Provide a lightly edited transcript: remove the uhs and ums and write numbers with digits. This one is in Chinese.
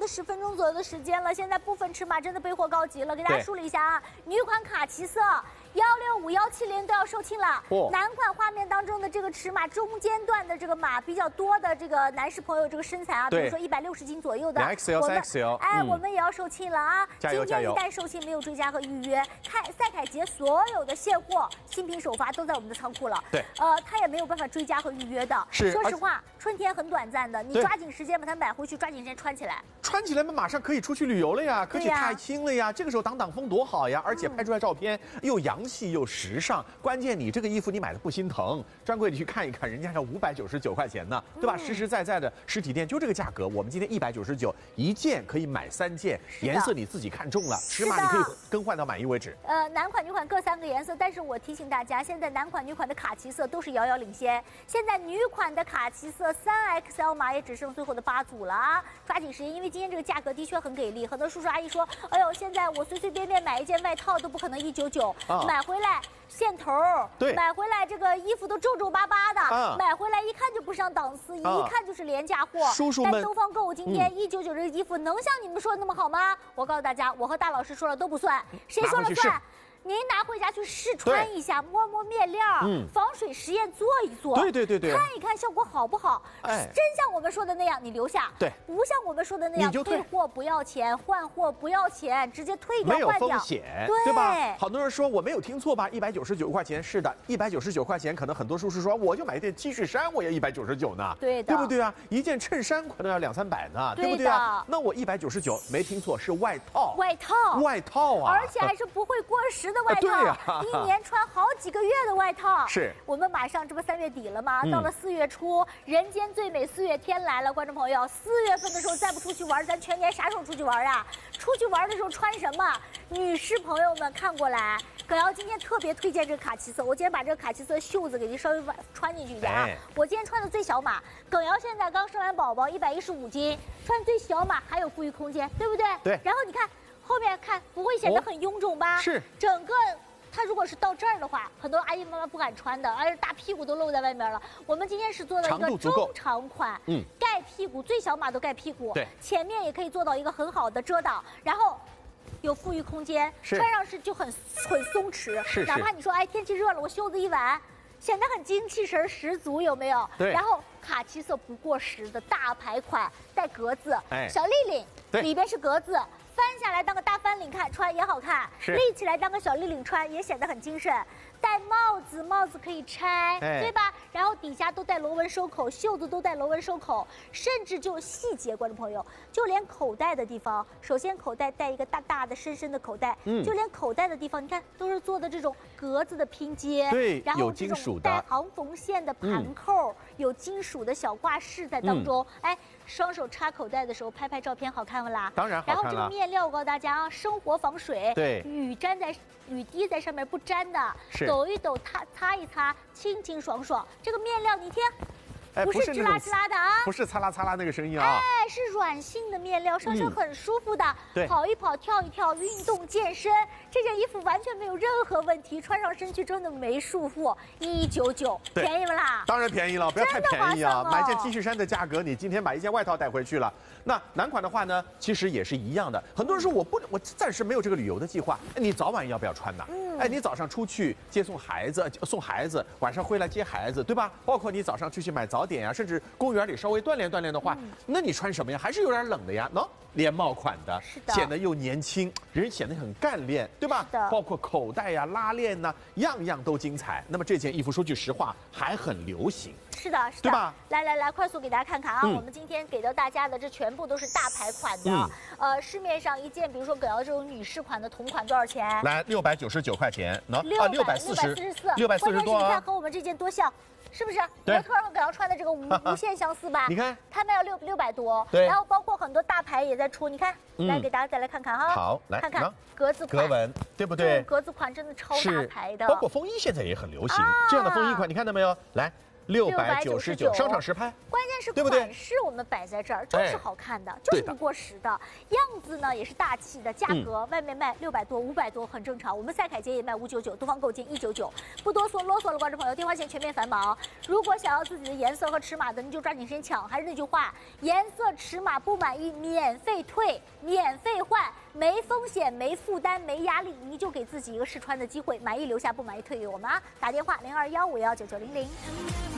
10分钟左右的时间了，现在部分尺码真的备货告急了，给大家梳理一下啊，女款卡其色。165、170都要售罄了。男款画面当中的这个尺码中间段的这个码比较多的这个男士朋友这个身材啊，比如说160斤左右的 ，2XL、3XL， 哎，我们也要售罄了啊！ 加油加油！ 今天一旦售罄，没有追加和预约，赛凯杰所有的现货新品首发都在我们的仓库了。 对， 它也没有办法追加和预约的。 是， 说实话，春天很短暂的，你抓紧时间把它买回去，抓紧时间穿起来。 穿起来嘛，马上可以出去旅游了呀，可以踏青了呀。这个时候挡挡风多好呀！而且拍出来照片又洋气又时尚，关键你这个衣服你买的不心疼，专柜你去看一看，人家要599块钱呢，对吧？实实在在的实体店就这个价格，我们今天199一件可以买3件，颜色你自己看中了，尺码你可以更换到满意为止。 男款女款各3个颜色，但是我提醒大家，现在男款女款的卡其色都是遥遥领先，现在女款的卡其色3XL码也只剩最后的8组了啊，抓紧时间，因为今天这个价格的确很给力，很多叔叔阿姨说，哎呦，现在我随随便便买一件外套都不可能199，买回来。线头，对，买回来这个衣服都皱皱巴巴的，买回来一看就不上档次，一看就是廉价货。 叔叔们， 但东方购物今天199这个衣服能像你们说的那么好吗？我告诉大家，我和大老师说了都不算，谁说了算？您拿回家去试穿一下，摸摸面料，防水实验做一做， 对， 看一看效果好不好。真像我们说的那样，你留下；不像我们说的那样，退货不要钱，换货不要钱，直接退掉， 没有风险，对吧？好多人说我没有听错吧？199块钱，是的，199块钱，可能很多叔叔说我就买一件 T 恤衫，我要199呢，对不对啊？一件衬衫可能要200-300呢，对不对啊？那我199没听错，是外套啊， 而且还是不会过时的外套，一年穿好几个月的外套。 是我们马上这不3月底了吗？到了4月初，人间最美4月天来了，观众朋友，4月份的时候再不出去玩，咱全年啥时候出去玩啊？出去玩的时候穿什么？女士朋友们看过来，葛瑶今天特别推荐这个卡其色，我今天把这个卡其色袖子给您稍微穿进去一点啊。我今天穿的最小码，葛瑶现在刚生完宝宝，115斤，穿最小码还有富裕空间，对不对？ 对。 然后你看。后面看不会显得很臃肿吧？ 是， 整个它如果是到这儿的话，很多阿姨妈妈不敢穿的，而且大屁股都露在外面了。我们今天是做的一个中长款，盖屁股，最小码都盖屁股， 对， 前面也可以做到一个很好的遮挡，然后有富裕空间，穿上去就很松弛， 是， 哪怕你说哎天气热了，我袖子一挽，显得很精气神十足，有没有？ 对， 然后卡其色不过时的大牌款，带格子，小立领，里边是格子。翻下来当个大翻领穿也好看，立起来当个小立领穿也显得很精神。戴帽子，帽子可以拆，对吧？然后底下都带螺纹收口，袖子都带螺纹收口，甚至就细节，观众朋友，就连口袋的地方，首先口袋带一个大大的、深深的口袋，就连口袋的地方，你看都是做的这种格子的拼接， 对， 然后这种带航缝线的盘扣，有金属的小挂饰在当中，哎，双手插口袋的时候拍拍照片好看不啦？ 当然好看了。 然后这个面料我告诉大家啊，生活防水， 对， 雨滴在上面不沾的， 是抖一抖，擦一擦，清清爽爽。这个面料你听，不是吱啦吱啦的啊， 不是擦啦擦啦那个声音啊， 哎，是软性的面料，上身很舒服的，跑一跑，跳一跳，运动健身，这件衣服完全没有任何问题，穿上身去真的没束缚，199，便宜不啦？ 当然便宜了，不要太便宜啊！买件 T 恤衫的价格，你今天把一件外套带回去了。那男款的话呢，其实也是一样的。很多人说我暂时没有这个旅游的计划，你早晚要不要穿呢？哎，你早上出去接送孩子，晚上回来接孩子，对吧？包括你早上出去买早点啊，甚至公园里稍微锻炼锻炼的话，那你穿什么呀？还是有点冷的呀。喏，连帽款的，显得又年轻，人显得很干练，对吧？包括口袋呀、拉链呐，样样都精彩。那么这件衣服说句实话，还很流行。 是的，对吧？来，快速给大家看看啊！我们今天给到大家的这全部都是大牌款的，市面上一件，比如说葛瑶这种女士款的同款多少钱？ 来，699块钱，能 644多。你看和我们这件多像，是不是？模特和葛瑶穿的这个无限相似吧？ 你看， 他们要600多，然后包括很多大牌也在出，你看，来给大家再来看看哈。 好，来看看格子款， 格纹，对不对？ 格子款真的超大牌的， 包括风衣现在也很流行，这样的风衣款你看到没有？来。 699，商场实拍。 关键是对不对？ 款式我们摆在这儿就是好看的，就是不过时的。样子呢也是大气的，价格外面卖600多、500多很正常。我们赛凯杰也卖599，东方购金199。不啰嗦了，观众朋友，电话线全面繁忙。如果想要自己的颜色和尺码的，你就抓紧时间抢。还是那句话，颜色尺码不满意免费退、免费换，没风险、没负担、没压力，你就给自己一个试穿的机会，满意留下，不满意退给我们啊！打电话0215119900。